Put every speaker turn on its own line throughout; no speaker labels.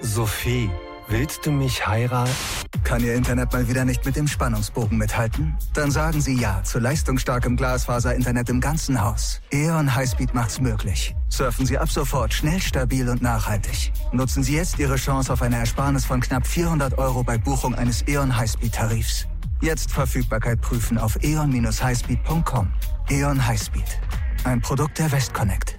Sophie, willst du mich heiraten?
Kann Ihr Internet mal wieder nicht mit dem Spannungsbogen mithalten? Dann sagen Sie ja zu leistungsstarkem Glasfaser-Internet im ganzen Haus. E.ON Highspeed macht's möglich. Surfen Sie ab sofort schnell, stabil und nachhaltig. Nutzen Sie jetzt Ihre Chance auf eine Ersparnis von knapp 400 € bei Buchung eines E.ON Highspeed-Tarifs. Jetzt Verfügbarkeit prüfen auf eon-highspeed.com. E.ON Highspeed. Ein Produkt der Westconnect.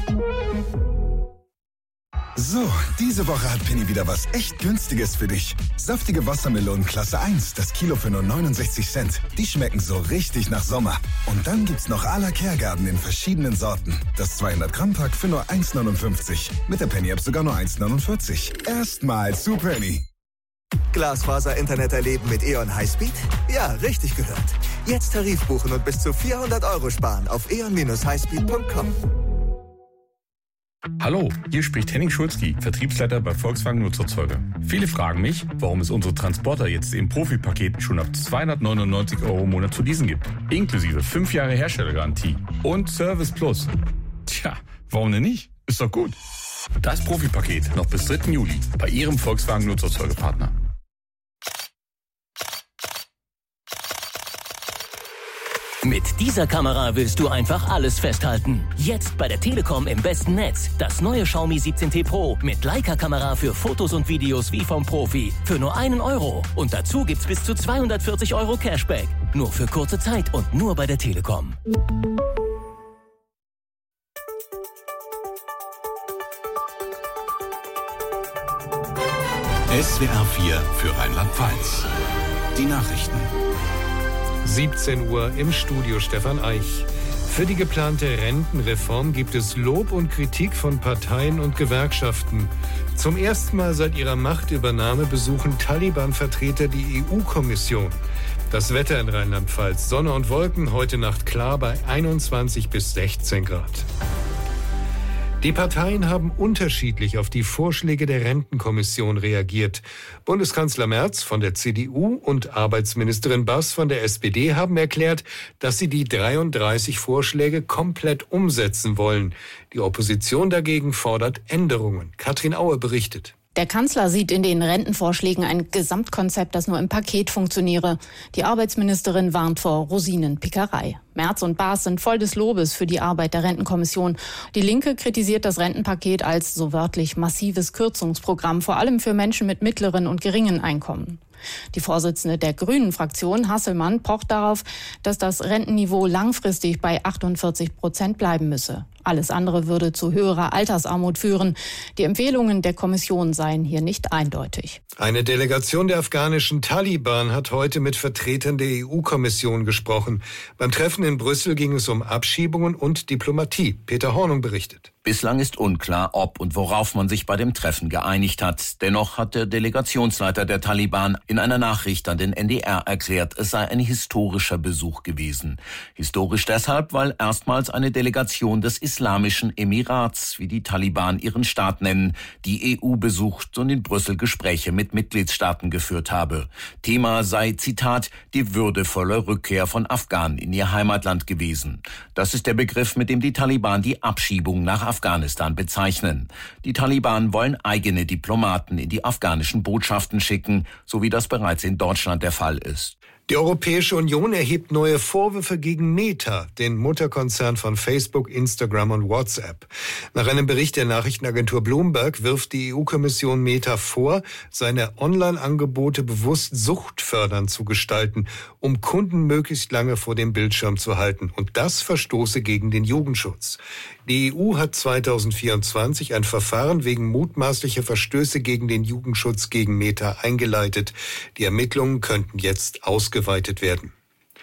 So, diese Woche hat Penny wieder was echt Günstiges für dich. Saftige Wassermelonen Klasse 1, das Kilo für nur 69 Cent. Die schmecken so richtig nach Sommer. Und dann gibt's noch à la Kergarten in verschiedenen Sorten. Das 200-Gramm-Pack für nur 1,59. Mit der Penny-App sogar nur 1,49. Erstmal zu Penny.
Glasfaser-Internet erleben mit E.ON Highspeed? Ja, richtig gehört. Jetzt Tarif buchen und bis zu 400 € sparen auf eon-highspeed.com.
Hallo, hier spricht Henning Schulzki, Vertriebsleiter bei Volkswagen Nutzfahrzeuge. Viele fragen mich, warum es unsere Transporter jetzt im Profi-Paket schon ab 299 € im Monat zu leasen gibt. Inklusive 5 Jahre Herstellergarantie und Service Plus. Tja, warum denn nicht? Ist doch gut. Das Profi-Paket noch bis 3. Juli bei Ihrem Volkswagen Nutzfahrzeuge-Partner.
Mit dieser Kamera willst du einfach alles festhalten. Jetzt bei der Telekom im besten Netz. Das neue Xiaomi 17T Pro mit Leica-Kamera für Fotos und Videos wie vom Profi. Für nur 1 €. Und dazu gibt's bis zu 240 € Cashback. Nur für kurze Zeit und nur bei der Telekom.
SWR 4 für Rheinland-Pfalz. Die Nachrichten.
17 Uhr im Studio Stefan Eich. Für die geplante Rentenreform gibt es Lob und Kritik von Parteien und Gewerkschaften. Zum ersten Mal seit ihrer Machtübernahme besuchen Taliban-Vertreter die EU-Kommission. Das Wetter in Rheinland-Pfalz: Sonne und Wolken, heute Nacht klar bei 21 bis 16 Grad. Die Parteien haben unterschiedlich auf die Vorschläge der Rentenkommission reagiert. Bundeskanzler Merz von der CDU und Arbeitsministerin Bass von der SPD haben erklärt, dass sie die 33 Vorschläge komplett umsetzen wollen. Die Opposition dagegen fordert Änderungen. Katrin Aue berichtet.
Der Kanzler sieht in den Rentenvorschlägen ein Gesamtkonzept, das nur im Paket funktioniere. Die Arbeitsministerin warnt vor Rosinenpickerei. Merz und Baas sind voll des Lobes für die Arbeit der Rentenkommission. Die Linke kritisiert das Rentenpaket als, so wörtlich, massives Kürzungsprogramm, vor allem für Menschen mit mittleren und geringen Einkommen. Die Vorsitzende der Grünen-Fraktion, Hasselmann, pocht darauf, dass das Rentenniveau langfristig bei 48% bleiben müsse. Alles andere würde zu höherer Altersarmut führen. Die Empfehlungen der Kommission seien hier nicht eindeutig.
Eine Delegation der afghanischen Taliban hat heute mit Vertretern der EU-Kommission gesprochen. Beim Treffen in Brüssel ging es um Abschiebungen und Diplomatie. Peter Hornung berichtet.
Bislang ist unklar, ob und worauf man sich bei dem Treffen geeinigt hat. Dennoch hat der Delegationsleiter der Taliban in einer Nachricht an den NDR erklärt, es sei ein historischer Besuch gewesen. Historisch deshalb, weil erstmals eine Delegation des Islamischen Emirats, wie die Taliban ihren Staat nennen, die EU besucht und in Brüssel Gespräche mit Mitgliedstaaten geführt habe. Thema sei, Zitat, die würdevolle Rückkehr von Afghanen in ihr Heimatland gewesen. Das ist der Begriff, mit dem die Taliban die Abschiebung nach Afghanistan bezeichnen. Die Taliban wollen eigene Diplomaten in die afghanischen Botschaften schicken, so wie das bereits in Deutschland der Fall ist.
Die Europäische Union erhebt neue Vorwürfe gegen Meta, den Mutterkonzern von Facebook, Instagram und WhatsApp. Nach einem Bericht der Nachrichtenagentur Bloomberg wirft die EU-Kommission Meta vor, seine Online-Angebote bewusst suchtfördernd zu gestalten, um Kunden möglichst lange vor dem Bildschirm zu halten. Und das verstoße gegen den Jugendschutz. Die EU hat 2024 ein Verfahren wegen mutmaßlicher Verstöße gegen den Jugendschutz gegen Meta eingeleitet. Die Ermittlungen könnten jetzt ausgeweitet werden.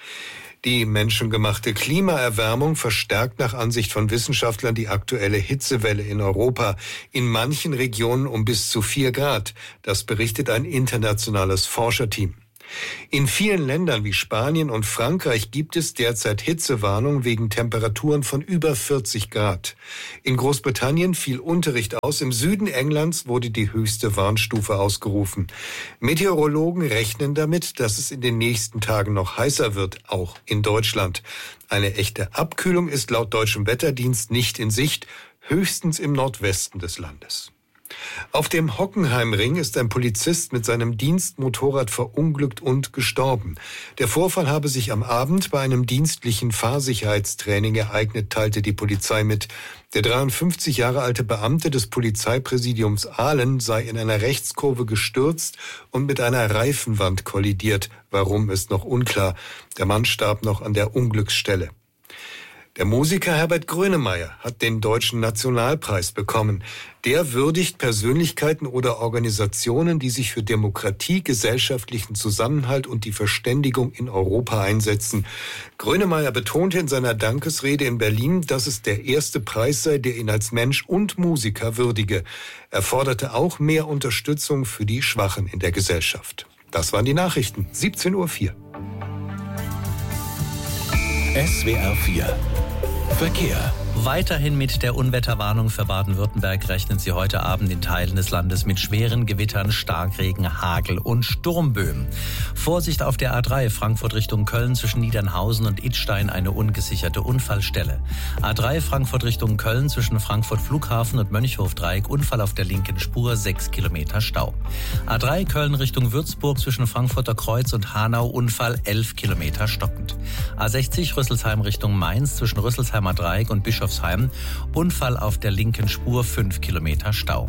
Die menschengemachte Klimaerwärmung verstärkt nach Ansicht von Wissenschaftlern die aktuelle Hitzewelle in Europa. In manchen Regionen um bis zu 4 Grad. Das berichtet ein internationales Forscherteam. In vielen Ländern wie Spanien und Frankreich gibt es derzeit Hitzewarnungen wegen Temperaturen von über 40 Grad. In Großbritannien fiel Unterricht aus. Im Süden Englands wurde die höchste Warnstufe ausgerufen. Meteorologen rechnen damit, dass es in den nächsten Tagen noch heißer wird, auch in Deutschland. Eine echte Abkühlung ist laut deutschem Wetterdienst nicht in Sicht, höchstens im Nordwesten des Landes. Auf dem Hockenheimring ist ein Polizist mit seinem Dienstmotorrad verunglückt und gestorben. Der Vorfall habe sich am Abend bei einem dienstlichen Fahrsicherheitstraining ereignet, teilte die Polizei mit. Der 53 Jahre alte Beamte des Polizeipräsidiums Aalen sei in einer Rechtskurve gestürzt und mit einer Reifenwand kollidiert. Warum, ist noch unklar. Der Mann starb noch an der Unglücksstelle. Der Musiker Herbert Grönemeyer hat den Deutschen Nationalpreis bekommen. Der würdigt Persönlichkeiten oder Organisationen, die sich für Demokratie, gesellschaftlichen Zusammenhalt und die Verständigung in Europa einsetzen. Grönemeyer betonte in seiner Dankesrede in Berlin, dass es der erste Preis sei, der ihn als Mensch und Musiker würdige. Er forderte auch mehr Unterstützung für die Schwachen in der Gesellschaft. Das waren die Nachrichten. 17:04 Uhr.
SWR 4 Verkehr.
Weiterhin mit der Unwetterwarnung für Baden-Württemberg rechnen Sie heute Abend in Teilen des Landes mit schweren Gewittern, Starkregen, Hagel und Sturmböen. Vorsicht auf der A3 Frankfurt Richtung Köln zwischen Niedernhausen und Idstein eine ungesicherte Unfallstelle. A3 Frankfurt Richtung Köln zwischen Frankfurt Flughafen und Mönchhof-Dreieck Unfall auf der linken Spur, 6 Kilometer Stau. A3 Köln Richtung Würzburg zwischen Frankfurter Kreuz und Hanau Unfall, 11 Kilometer stockend. A60 Rüsselsheim Richtung Mainz zwischen Rüsselsheimer Dreieck und Bischofsheim Unfall auf der linken Spur, 5 Kilometer Stau.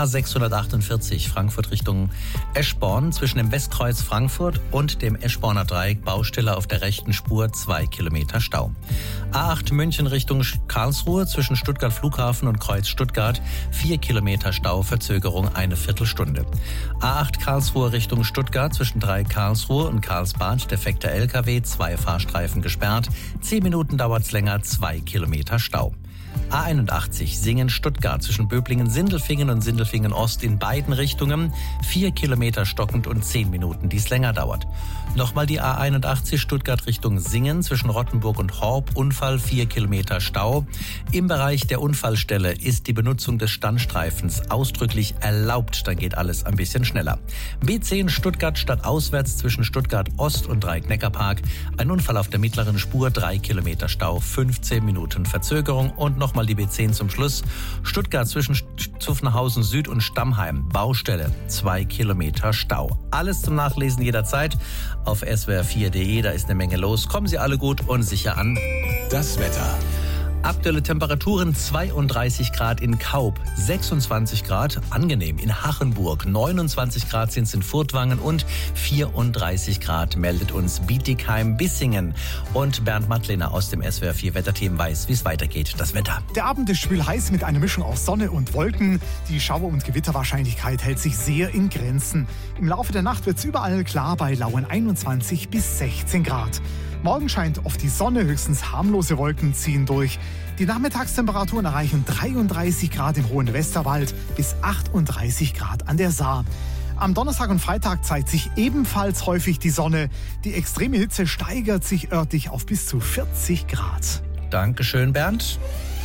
A648 Frankfurt Richtung Eschborn zwischen dem Westkreuz Frankfurt und dem Eschborner Dreieck Baustelle auf der rechten Spur, 2 Kilometer Stau. A8 München Richtung Karlsruhe zwischen Stuttgart Flughafen und Kreuz Stuttgart, 4 Kilometer Stau, Verzögerung eine Viertelstunde. A8 Karlsruhe Richtung Stuttgart zwischen Dreieck Karlsruhe und Karlsbad defekter LKW, 2 Fahrstreifen gesperrt, 10 Minuten dauert's länger, 2 Kilometer Stau. A81 Singen-Stuttgart zwischen Böblingen-Sindelfingen und Sindelfingen-Ost in beiden Richtungen, 4 Kilometer stockend und 10 Minuten, die es länger dauert. Nochmal die A81 Stuttgart Richtung Singen zwischen Rottenburg und Horb, Unfall, 4 Kilometer Stau. Im Bereich der Unfallstelle ist die Benutzung des Standstreifens ausdrücklich erlaubt, dann geht alles ein bisschen schneller. B10 Stuttgart stadtauswärts zwischen Stuttgart Ost und Dreieck-Neckarpark, ein Unfall auf der mittleren Spur, 3 Kilometer Stau, 15 Minuten Verzögerung. Und nochmal die B10 zum Schluss. Stuttgart zwischen Zuffenhausen Süd und Stammheim. Baustelle. 2 Kilometer Stau. Alles zum Nachlesen jederzeit auf swr4.de. Da ist eine Menge los. Kommen Sie alle gut und sicher an.
Das Wetter.
Aktuelle Temperaturen 32 Grad in Kaub, 26 Grad, angenehm in Hachenburg, 29 Grad sind es in Furtwangen und 34 Grad meldet uns Bietigheim-Bissingen. Und Bernd Mattlener aus dem SWR 4 Wetterteam weiß, wie es weitergeht. Das Wetter.
Der Abend ist schwül heiß mit einer Mischung aus Sonne und Wolken. Die Schauer- und Gewitterwahrscheinlichkeit hält sich sehr in Grenzen. Im Laufe der Nacht wird es überall klar bei lauen 21 bis 16 Grad. Morgen scheint oft die Sonne, höchstens harmlose Wolken ziehen durch. Die Nachmittagstemperaturen erreichen 33 Grad im hohen Westerwald bis 38 Grad an der Saar. Am Donnerstag und Freitag zeigt sich ebenfalls häufig die Sonne. Die extreme Hitze steigert sich örtlich auf bis zu 40 Grad.
Dankeschön, Bernd.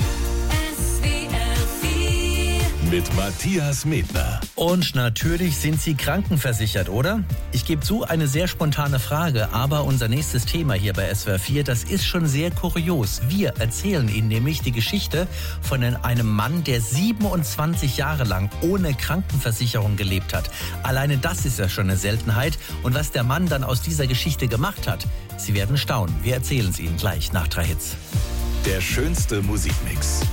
Mit Matthias Medner.
Und natürlich sind Sie krankenversichert, oder? Ich gebe zu, eine sehr spontane Frage, aber unser nächstes Thema hier bei SWR 4, das ist schon sehr kurios. Wir erzählen Ihnen nämlich die Geschichte von einem Mann, der 27 Jahre lang ohne Krankenversicherung gelebt hat. Alleine das ist ja schon eine Seltenheit. Und was der Mann dann aus dieser Geschichte gemacht hat, Sie werden staunen. Wir erzählen es Ihnen gleich nach 3 Hits.
Der schönste Musikmix.